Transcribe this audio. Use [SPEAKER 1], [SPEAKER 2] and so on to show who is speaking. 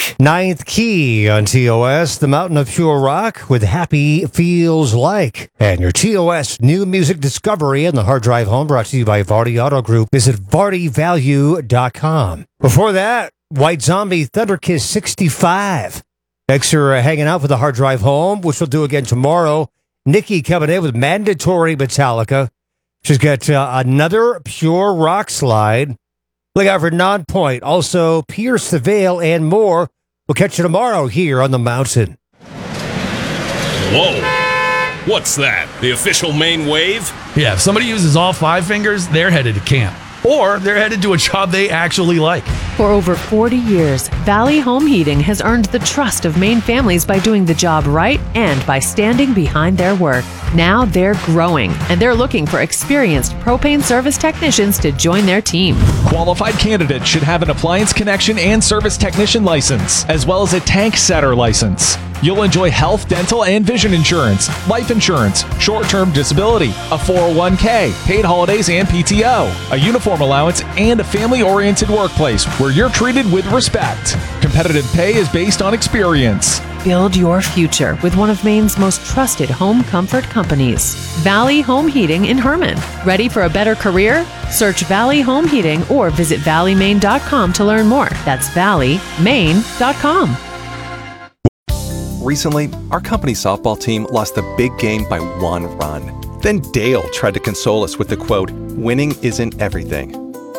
[SPEAKER 1] week. Ninth Key on TOS, the Mountain of Pure Rock with Happy Feels Like. And your TOS new music discovery in the hard drive home brought to you by Vardy Auto Group. Visit VardyValue.com. Before that, White Zombie Thunderkiss 65. Thanks for hanging out for the hard drive home, which we'll do again tomorrow. Nikki coming in with Mandatory Metallica. She's got another Pure Rock slide. Look out for Non-Point. Also, Pierce the Veil and more. We'll catch you tomorrow here on the mountain.
[SPEAKER 2] Whoa. What's that? The official main wave?
[SPEAKER 3] Yeah, if somebody uses all 5 fingers, they're headed to camp. Or they're headed to a job they actually like.
[SPEAKER 4] For over 40 years, Valley Home Heating has earned the trust of Maine families by doing the job right and by standing behind their work. Now they're growing, and they're looking for experienced propane service technicians to join their team.
[SPEAKER 5] Qualified candidates should have an appliance connection and service technician license, as well as a tank setter license. You'll enjoy health, dental, and vision insurance, life insurance, short-term disability, a 401k, paid holidays and PTO, a uniform allowance, and a family-oriented workplace where you're treated with respect. Competitive pay is based on experience.
[SPEAKER 4] Build your future with one of Maine's most trusted home comfort companies, Valley Home Heating in Herman. Ready for a better career? Search Valley Home Heating or visit valleymaine.com to learn more. That's valleymaine.com.
[SPEAKER 6] Recently, our company softball team lost the big game by 1 run. Then Dale tried to console us with the quote, "Winning isn't everything."